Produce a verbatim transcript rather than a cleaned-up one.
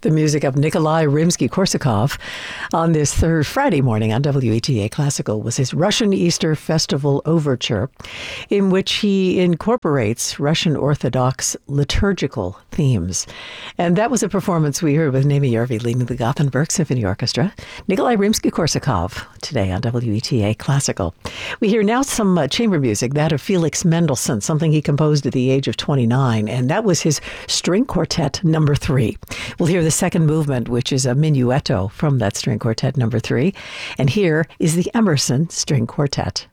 The music of Nikolai Rimsky-Korsakov on this third Friday morning on W E T A Classical was his Russian Easter Festival Overture, in which he incorporates Russian Orthodox liturgical themes. And that was a performance we heard with Naomi Järvi leading the Gothenburg Symphony Orchestra. Nikolai Rimsky-Korsakov today on W E T A Classical. We hear now some uh, chamber music, that of Felix Mendelssohn, something he composed at the age of twenty-nine, and that was his String Quartet number three. We'll hear the second movement, which is a minuetto from that String Quartet number three. And here is the Emerson String Quartet.